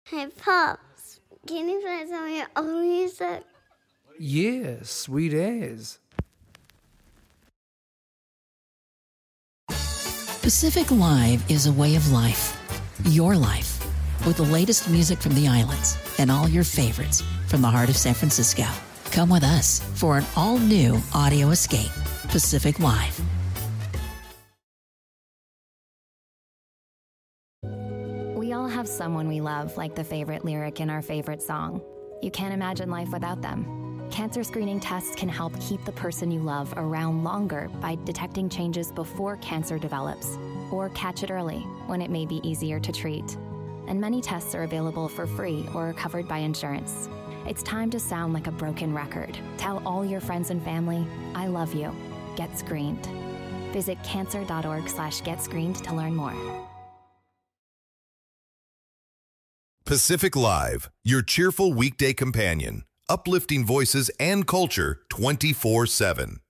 Hey, Pops, can you play some of your old music? Yeah, sweet as. Pacific Live is a way of life. Your life. With the latest music from the islands and all your favorites from the heart of San Francisco. Come with us for an all-new audio escape. Pacific Live. We all have someone we love, like the favorite lyric in our favorite song. You can't imagine life without them. Cancer screening tests can help keep the person you love around longer by detecting changes before cancer develops, or catch it early when it may be easier to treat. And many tests are available for free or are covered by insurance. It's time to sound like a broken record. Tell all your friends and family, I love you. Get screened. Visit cancer.org/getscreened to learn more. Pacific Live, your cheerful weekday companion, uplifting voices and culture 24/7.